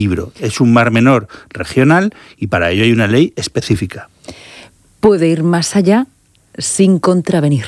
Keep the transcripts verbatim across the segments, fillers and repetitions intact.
libro. Es un mar menor regional y para ello hay una ley específica. Puede ir más allá sin contravenir.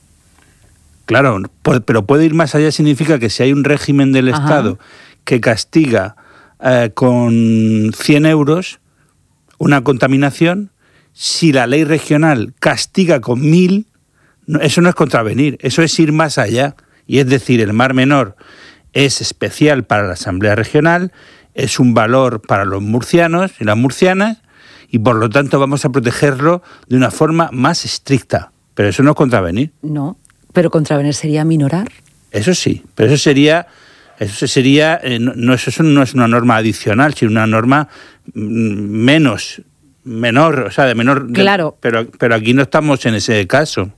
Claro, pero puede ir más allá significa que si hay un régimen del Ajá. Estado que castiga eh, con cien euros una contaminación, si la ley regional castiga con mil, no, eso no es contravenir, eso es ir más allá. Y es decir, el mar menor es especial para la Asamblea Regional, es un valor para los murcianos y las murcianas, y por lo tanto vamos a protegerlo de una forma más estricta. Pero eso no es contravenir. No, pero contravenir sería minorar. Eso sí, pero eso sería, eso sería, eh, no, eso no es una norma adicional, sino una norma menos, menor, o sea, de menor. Claro. De, pero, pero aquí no estamos en ese caso.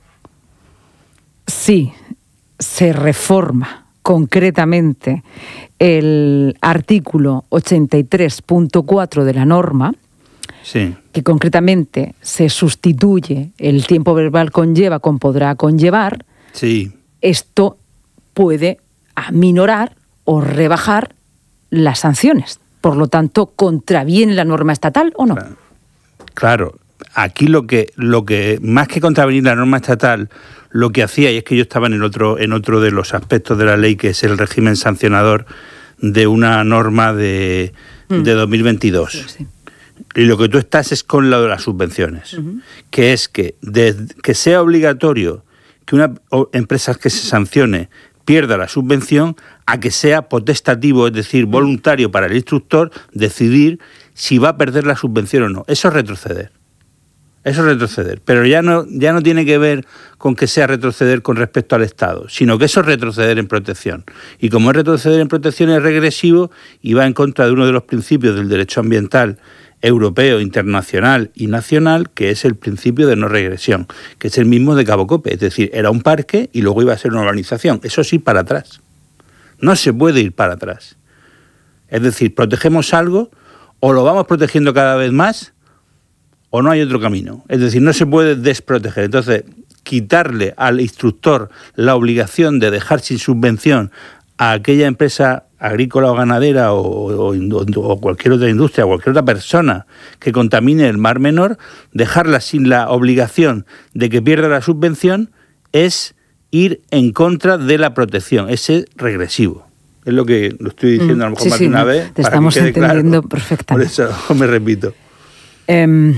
Sí, se reforma concretamente el artículo ochenta y tres punto cuatro de la norma, sí. que concretamente se sustituye el tiempo verbal conlleva con podrá conllevar. Sí. Esto puede aminorar o rebajar las sanciones. Por lo tanto, ¿contraviene la norma estatal o no? Claro. Claro. Aquí lo que, lo que, más que contravenir la norma estatal, lo que hacía, y es que yo estaba en el otro, en otro de los aspectos de la ley, que es el régimen sancionador de una norma de, mm. de dos mil veintidós. Sí, sí. Y lo que tú estás es con lo de las subvenciones, uh-huh. que es que, de, que sea obligatorio que una empresa que se sancione pierda la subvención, a que sea potestativo, es decir, voluntario para el instructor, decidir si va a perder la subvención o no. Eso es retroceder. Eso es retroceder, pero ya no, ya no tiene que ver con que sea retroceder con respecto al Estado, sino que eso es retroceder en protección. Y como es retroceder en protección es regresivo y va en contra de uno de los principios del derecho ambiental europeo, internacional y nacional, que es el principio de no regresión, que es el mismo de Cabo Cope, es decir, era un parque y luego iba a ser una urbanización. Eso sí, para atrás. No se puede ir para atrás. Es decir, protegemos algo o lo vamos protegiendo cada vez más, o no hay otro camino. Es decir, no se puede desproteger. Entonces, quitarle al instructor la obligación de dejar sin subvención a aquella empresa agrícola o ganadera o, o, o cualquier otra industria, o cualquier otra persona que contamine el mar menor, dejarla sin la obligación de que pierda la subvención, es ir en contra de la protección. Ese es regresivo. Es lo que lo estoy diciendo a lo mejor sí, más sí, de una vez. Te estamos entendiendo claro. perfectamente. Por eso me repito. Eh,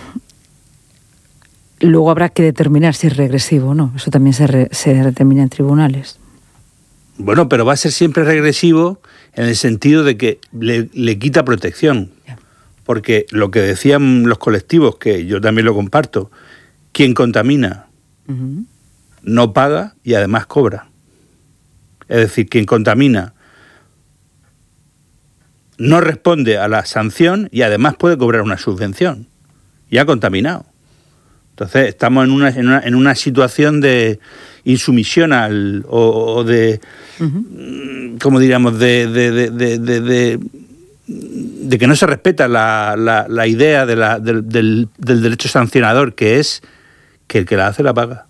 luego habrá que determinar si es regresivo o no. Eso también se, re, se determina en tribunales. Bueno, pero va a ser siempre regresivo en el sentido de que le, le quita protección. Porque lo que decían los colectivos, que yo también lo comparto, quien contamina uh-huh. no paga y además cobra. Es decir, quien contamina no responde a la sanción y además puede cobrar una subvención. Y ha contaminado. Entonces estamos en una, en una, en una situación de insumisión al, o, o de, uh-huh. ¿cómo diríamos?, de, de, de, de, de, de, de que no se respeta la, la, la idea de la, del, del, del derecho sancionador, que es que el que la hace la paga.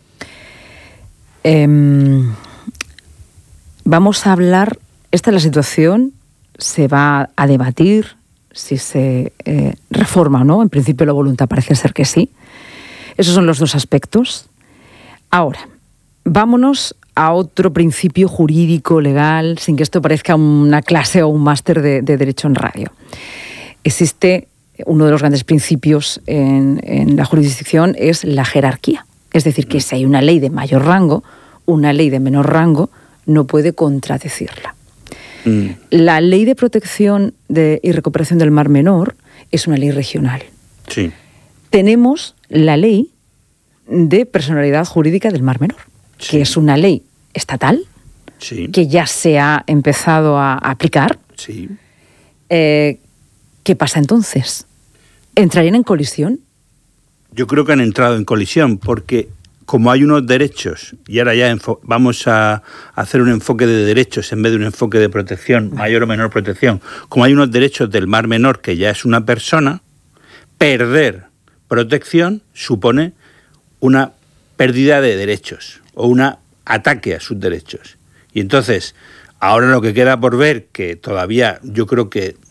Eh, vamos a hablar, esta es la situación, se va a debatir si se eh, reforma o no. En principio la voluntad parece ser que sí. Esos son los dos aspectos. Ahora, vámonos a otro principio jurídico, legal, sin que esto parezca una clase o un máster de, de Derecho en Radio. Existe uno de los grandes principios en, en la jurisdicción, es la jerarquía. Es decir, que si hay una ley de mayor rango, una ley de menor rango no puede contradecirla. Mm. La Ley de Protección de, y Recuperación del Mar Menor es una ley regional. Sí. Tenemos la Ley de Personalidad Jurídica del Mar Menor, sí. que es una ley estatal, sí. que ya se ha empezado a aplicar. Sí. Eh, ¿Qué pasa entonces? ¿Entrarían en colisión? Yo creo que han entrado en colisión, porque como hay unos derechos, y ahora ya enfo- vamos a hacer un enfoque de derechos en vez de un enfoque de protección, mayor o menor protección, como hay unos derechos del Mar Menor, que ya es una persona, perder protección supone una pérdida de derechos o un ataque a sus derechos. Y entonces, ahora lo que queda por ver, que todavía yo creo que